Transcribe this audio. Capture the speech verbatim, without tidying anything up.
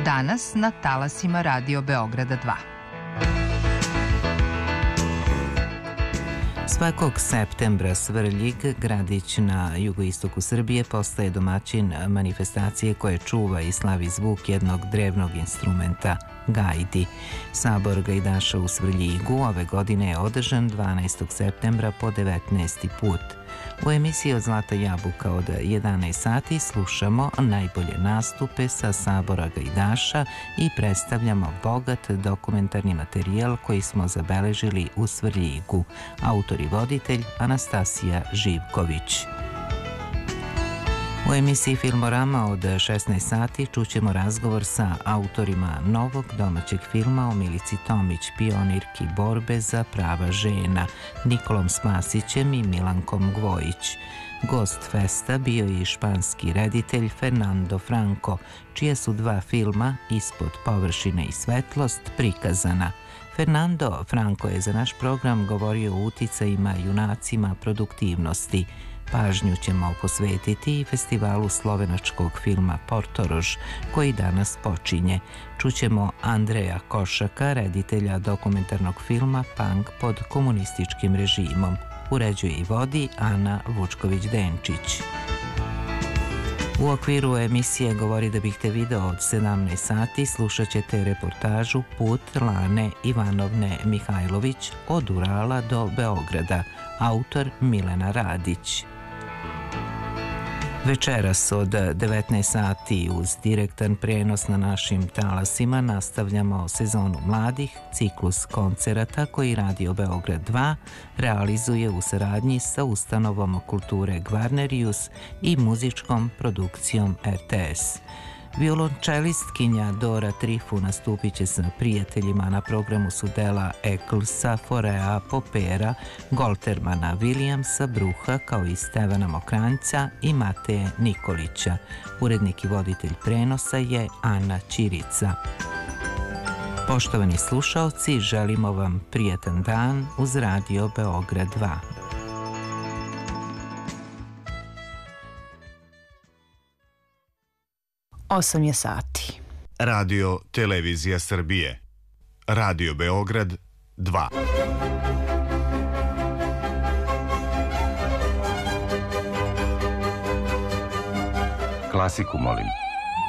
Danas na talasima Radio Beograda dva. Svakog septembra Svrljig, gradić na jugoistoku Srbije, postaje domaćin manifestacije koje čuva i slavi zvuk jednog drevnog instrumenta, gajdi. Sabor gajdaša u Svrljigu ove godine je održan dvanaestog septembra po devetnaesti put. U emisiji Od Zlata jabuka od jedanaest sati slušamo najbolje nastupe sa Sabora gajdaša i predstavljamo bogat dokumentarni materijal koji smo zabeležili u Svrljigu. Autor i voditelj Anastasija Živković. U emisiji Filmorama od šesnaest sati čućemo razgovor sa autorima novog domaćeg filma o Milici Tomić, pionirki borbe za prava žena, Nikolom Spasićem i Milankom Gvojić. Gost festa bio je i španski reditelj Fernando Franco, čije su dva filma, Ispod površine i Svetlost, prikazana. Fernando Franco je za naš program govorio o uticajima junacima produktivnosti. Pažnju ćemo posvetiti i festivalu slovenačkog filma Portorož, koji danas počinje. Čućemo Andreja Košaka, reditelja dokumentarnog filma Punk pod komunističkim režimom. Uređuje i vodi Ana Vučković-Denčić. U okviru emisije Govori da bih te video od sedamnaest sati slušat ćete reportažu Put Lane Ivanovne Mihajlović od Urala do Beograda, autor Milena Radić. Večeras od devetnaest sati uz direktan prenos na našim talasima nastavljamo sezonu mladih, ciklus koncerata koji Radio Beograd dva realizuje u saradnji sa ustanovom kulture Gvarnerius i muzičkom produkcijom R T S. Violončelistkinja Dora Trifu nastupit će sa prijateljima. Na programu su dela Ecclesa, Forea, Popera, Goltermana, Williamsa, Bruha, kao i Stevana Mokranjca i Mateje Nikolića. Urednik i voditelj prenosa je Ana Ćirica. Poštovani slušaoci, želimo vam prijetan dan uz Radio Beograd dva. osam je sati. Radio Televizija Srbije. Radio Beograd dva. Klasiku molim.